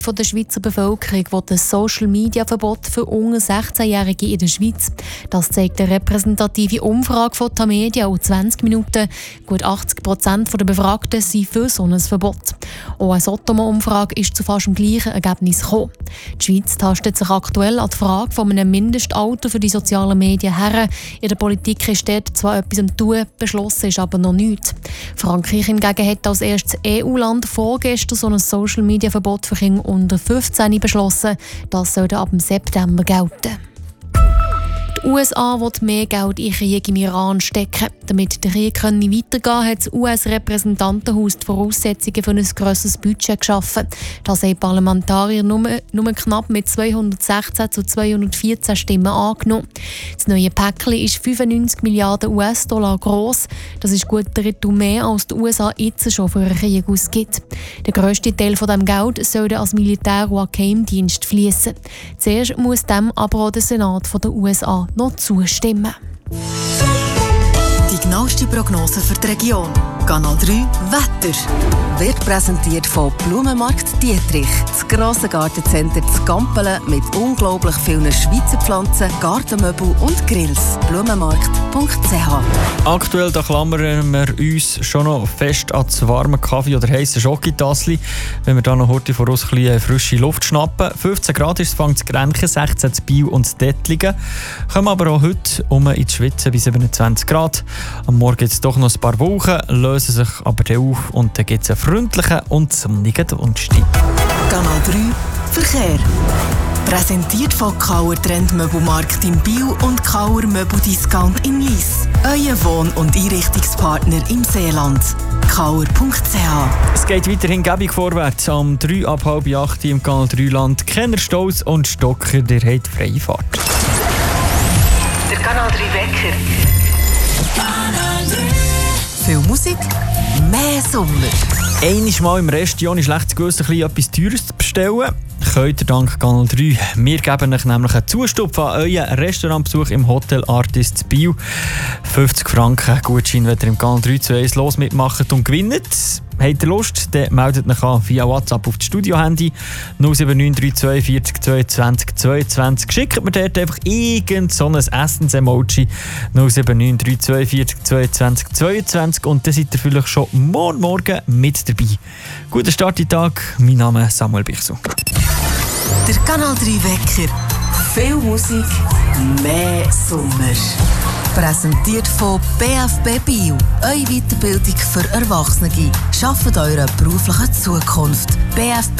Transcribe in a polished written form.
von der Schweizer Bevölkerung will ein Social-Media-Verbot für unter 16-Jährige in der Schweiz. Das zeigt eine repräsentative Umfrage von Tamedia und 20 Minuten. Gut 80% der Befragten sind für so ein Verbot. Auch eine Sotoma-Umfrage ist zu fast dem gleichen Ergebnis gekommen. Die Schweiz tastet sich aktuell an die Frage von einem Mindestalter für die sozialen Medien her. In der Politik ist dort zwar etwas am Tun, beschlossen ist aber noch nichts. Frankreich hingegen hat als erstes EU-Land vorgestern so ein Social-Media-Verbot für Kinder unter 15 beschlossen. Das soll ab September gelten. Die USA will mehr Geld in den Krieg im Iran stecken. Damit der Krieg weitergehen kann, hat das US-Repräsentantenhaus die Voraussetzungen für ein grosseres Budget geschaffen. Das haben Parlamentarier nur knapp mit 216 zu 214 Stimmen angenommen. Das neue Päckchen ist 95 Milliarden US-Dollar gross. Das ist gut ein Drittel mehr, als die USA jetzt schon für einen Krieg ausgibt. Der grösste Teil von diesem Geld soll als Militär- und Geheimdienst fließen. Zuerst muss dem aber auch der Senat der USA noch zustimmen. Die genaueste Prognose für die Region. Kanal 3 Wetter. Wird präsentiert von Blumenmarkt Dietrich. Das grosse Gartencenter zu Gampelen mit unglaublich vielen Schweizer Pflanzen, Gartenmöbel und Grills. Blumenmarkt.ch. Aktuell da klammern wir uns schon noch fest an das warme Kaffee oder heiße Schokotassli, wenn wir da noch heute voraus ein bisschen frische Luft schnappen. 15 Grad ist es, fängt zu Grenchen, 16 zu Biel und zu Dettlingen. Kommen aber auch heute ins Schwitzen bei 27 Grad. Am Morgen gibt es doch noch ein paar Wolken, lösen sich aber dann auf und dann gibt es einen freundlichen und sonnigen Donnerstag. Kanal 3 Verkehr. Präsentiert von Kauer Trendmöbelmarkt in Biel und Kauer Möbeldiscount in Lyss. Euer Wohn- und Einrichtungspartner im Seeland. Kauer.ch. Es geht weiterhin gäbig vorwärts. Am 3 ab halb 8 im Kanal 3 Land. Kenner, Stolz und Stocker, der hat freie Fahrt. Der Kanal 3 Wecker. Viel Musik, mehr Sommer. Einmal im Restaurant ist schlecht gewusst, etwas Teures zu bestellen. Könnt ihr dank Kanal 3. Wir geben euch nämlich einen Zustupf an euren Restaurantbesuch im Hotel Artist Biel. 50 Franken Gutschein, wenn ihr im Kanal 3 zu 1 los mitmacht und gewinnt. Habt ihr Lust, dann meldet euch an via WhatsApp auf das Studio-Handy 079 342 22 22. Schickt mir dort einfach irgend so ein Essens-Emoji 079 342 22 22 und dann seid ihr vielleicht schon morgen mit dabei. Guten Start in den Tag, mein Name ist Samuel Bichsel. Der Kanal 3 Wecker. Viel Musik, mehr Sommer. Präsentiert von BFB Bio. Eure Weiterbildung für Erwachsene. Schafft eure berufliche Zukunft. bfb-bio.ch.